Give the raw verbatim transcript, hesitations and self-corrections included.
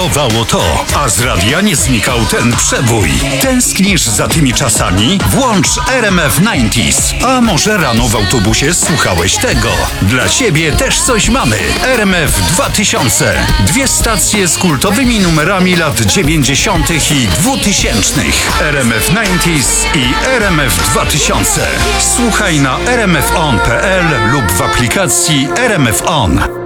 bólowało to, a z radia nie znikał ten przebój. Tęsknisz za tymi czasami? Włącz R M F dziewięćdziesiąt. A może rano w autobusie słuchałeś tego? Dla ciebie też coś mamy. R M F dwa tysiące. Dwie stacje z kultowymi numerami lat dziewięćdziesiątych i dwutysięcznych. R M F dziewięćdziesiąt i R M F dwa tysiące. Słuchaj na r m f on kropka p l lub w aplikacji R M F On.